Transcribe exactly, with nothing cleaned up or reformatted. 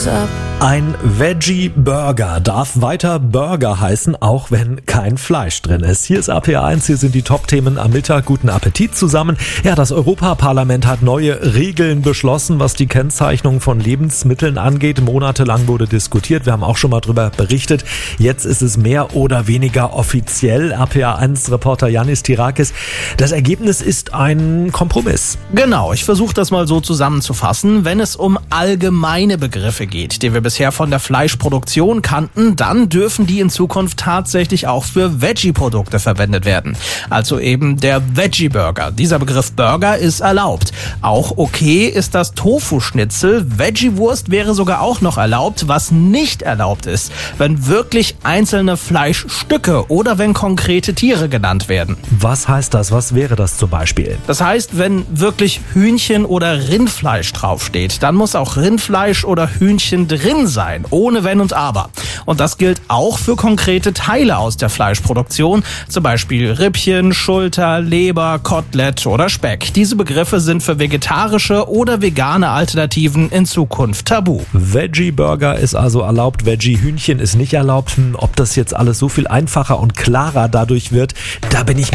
What's up? Ein Veggie-Burger darf weiter Burger heißen, auch wenn kein Fleisch drin ist. Hier ist A P eins, hier sind die Top-Themen am Mittag. Guten Appetit zusammen. Ja, das Europaparlament hat neue Regeln beschlossen, was die Kennzeichnung von Lebensmitteln angeht. Monatelang wurde diskutiert, wir haben auch schon mal drüber berichtet. Jetzt ist es mehr oder weniger offiziell. A P eins Reporter Yannis Tirakis. Das Ergebnis ist ein Kompromiss. Genau, ich versuche das mal so zusammenzufassen. Wenn es um allgemeine Begriffe geht, die wir bisher von der Fleischproduktion kannten, dann dürfen die in Zukunft tatsächlich auch für Veggie-Produkte verwendet werden. Also eben der Veggie-Burger. Dieser Begriff Burger ist erlaubt. Auch okay ist das Tofu-Schnitzel. Veggie-Wurst wäre sogar auch noch erlaubt. Was nicht erlaubt ist, wenn wirklich einzelne Fleischstücke oder wenn konkrete Tiere genannt werden. Was heißt das? Was wäre das zum Beispiel? Das heißt, wenn wirklich Hühnchen oder Rindfleisch draufsteht, dann muss auch Rindfleisch oder Hühnchen drin sein, ohne Wenn und Aber. Und das gilt auch für konkrete Teile aus der Fleischproduktion, zum Beispiel Rippchen, Schulter, Leber, Kotelett oder Speck. Diese Begriffe sind für vegetarische oder vegane Alternativen in Zukunft tabu. Veggie-Burger ist also erlaubt, Veggie-Hühnchen ist nicht erlaubt. Ob das jetzt alles so viel einfacher und klarer dadurch wird, da bin ich